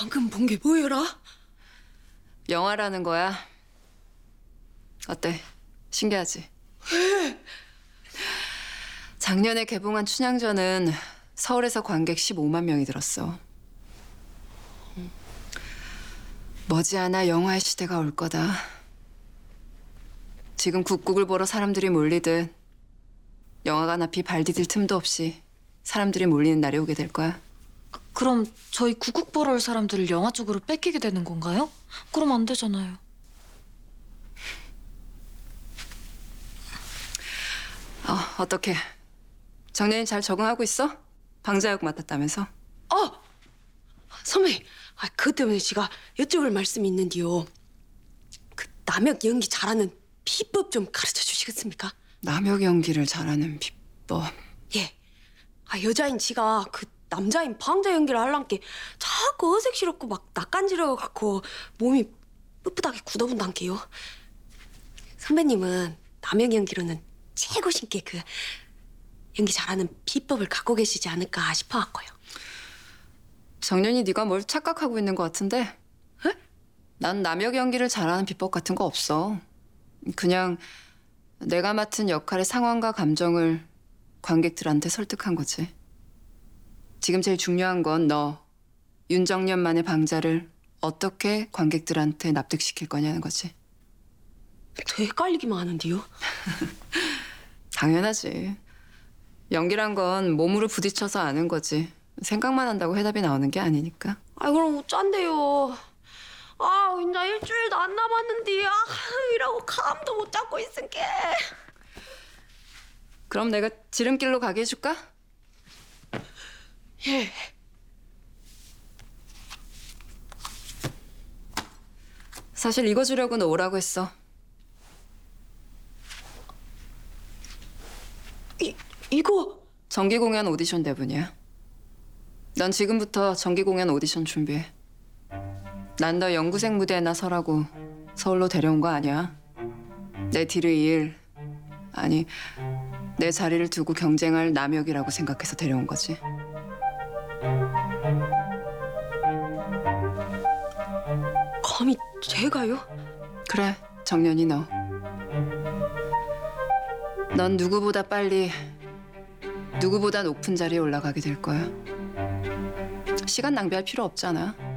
방금 본 게 뭐여라? 영화라는 거야. 어때? 신기하지? 작년에 개봉한 춘향전은 서울에서 관객 15만 명이 들었어. 머지않아 영화의 시대가 올 거다. 지금 국국을 보러 사람들이 몰리듯 영화관 앞이 발 디딜 틈도 없이 사람들이 몰리는 날이 오게 될 거야. 그럼 저희 구국 보러 올 사람들을 영화 쪽으로 뺏기게 되는 건가요? 그럼 안 되잖아요. 어떻게? 정년이 잘 적응하고 있어? 방자역 맡았다면서? 선배님, 그것 때문에 제가 여쭤볼 말씀이 있는데요. 그 남혁 연기 잘하는 비법 좀 가르쳐 주시겠습니까? 남혁 연기를 잘하는 비법. 예. 여자인 지가 그 남자인 방자 연기를 하려니까 자꾸 어색스럽고 막 낯간지러워 갖고 몸이 뿌뿌하게 굳어본단게요. 선배님은 남혁 연기로는 최고신께 그 연기 잘하는 비법을 갖고 계시지 않을까 싶어갖고요. 정년이 네가 뭘 착각하고 있는 것 같은데? 에? 난 남혁 연기를 잘하는 비법 같은 거 없어. 그냥 내가 맡은 역할의 상황과 감정을 관객들한테 설득한 거지. 지금 제일 중요한 건 너, 윤정년만의 방자를 어떻게 관객들한테 납득시킬 거냐는 거지. 더 헷갈리기만 하는데요. 당연하지. 연기란 건 몸으로 부딪혀서 아는 거지. 생각만 한다고 해답이 나오는 게 아니니까. 그럼 어쩐데요. 이제 일주일도 안 남았는데 이라고 감도 못 잡고 있은게. 그럼 내가 지름길로 가게 해줄까? 예. 사실 이거 주려고 너 오라고 했어. 이거 정기 공연 오디션 대본이야. 넌 지금부터 정기 공연 오디션 준비해. 난 너 연구생 무대에나 서라고 서울로 데려온 거 아니야. 내 뒤를 이을, 아니 내 자리를 두고 경쟁할 남혁이라고 생각해서 데려온 거지. 감히 제가요? 그래, 정년이 너. 넌 누구보다 빨리, 누구보다 높은 자리에 올라가게 될 거야. 시간 낭비할 필요 없잖아.